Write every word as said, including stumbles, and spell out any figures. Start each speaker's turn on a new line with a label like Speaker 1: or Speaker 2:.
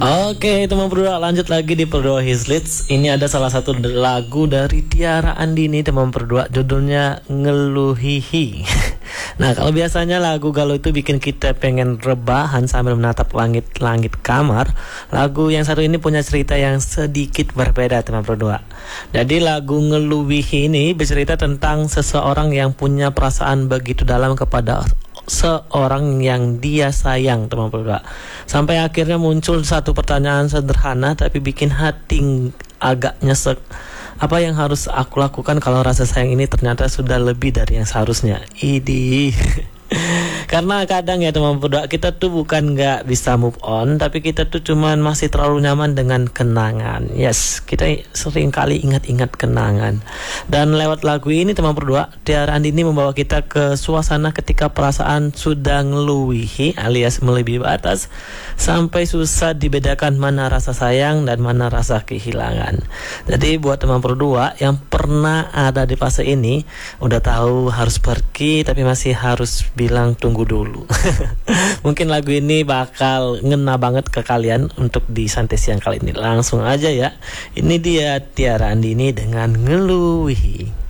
Speaker 1: Oke teman berdua, lanjut lagi di Berdua His Leads. Ini ada salah satu lagu dari Tiara Andini teman berdua, judulnya Ngeluhihi. Nah kalau biasanya lagu galau itu bikin kita pengen rebahan sambil menatap langit-langit kamar, lagu yang satu ini punya cerita yang sedikit berbeda teman berdua. Jadi lagu Ngeluhihi ini bercerita tentang seseorang yang punya perasaan begitu dalam kepada seorang yang dia sayang teman berdua, sampai akhirnya muncul satu pertanyaan sederhana tapi bikin hati agak nyesek. Apa yang harus aku lakukan kalau rasa sayang ini ternyata sudah lebih dari yang seharusnya? Idih. Karena kadang ya teman berdua, kita tuh bukan gak bisa move on, tapi kita tuh cuman masih terlalu nyaman dengan kenangan. Yes, kita sering kali ingat-ingat kenangan. Dan lewat lagu ini teman berdua, Tiara Andini membawa kita ke suasana ketika perasaan sudah ngeluhihi alias melebihi batas, sampai susah dibedakan mana rasa sayang dan mana rasa kehilangan. Jadi buat teman berdua yang pernah ada di fase ini, udah tahu harus pergi tapi masih harus bilang tunggu dulu. Mungkin lagu ini bakal ngena banget ke kalian untuk di santai siang kali ini. Langsung aja ya. Ini dia Tiara Andini dengan Ngeluhihi.